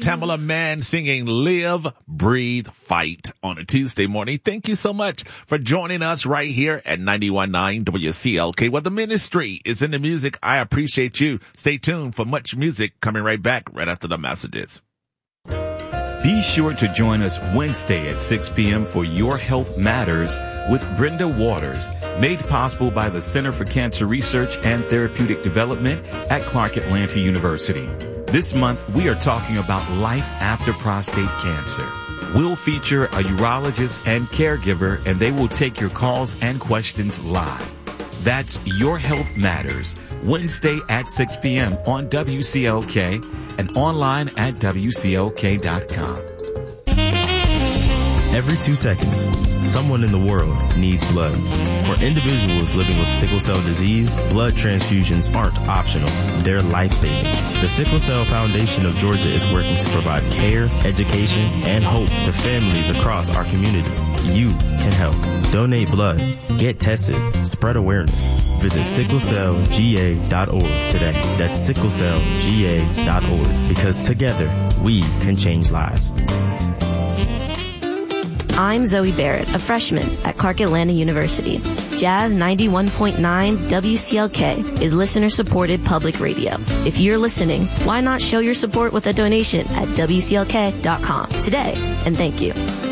Tamala Mann singing Live, Breathe, Fight on a Tuesday morning. Thank you so much for joining us right here at 91.9 WCLK, where the ministry is in the music. I appreciate you. Stay tuned for much music coming right back right after the messages. Be sure to join us Wednesday at 6 p.m. for Your Health Matters with Brenda Waters, made possible by the Center for Cancer Research and Therapeutic Development at Clark Atlanta University. This month, we are talking about life after prostate cancer. We'll feature a urologist and caregiver, and they will take your calls and questions live. That's Your Health Matters, Wednesday at 6 p.m. on WCLK and online at WCLK.com. Every 2 seconds, someone in the world needs blood. For individuals living with sickle cell disease, blood transfusions aren't optional. They're life-saving. The Sickle Cell Foundation of Georgia is working to provide care, education, and hope to families across our community. You can help. Donate blood. Get tested. Spread awareness. Visit sicklecellga.org today. That's sicklecellga.org, because together we can change lives. I'm Zoe Barrett, a freshman at Clark Atlanta University. Jazz 91.9 WCLK is listener-supported public radio. If you're listening, why not show your support with a donation at WCLK.com today? And thank you.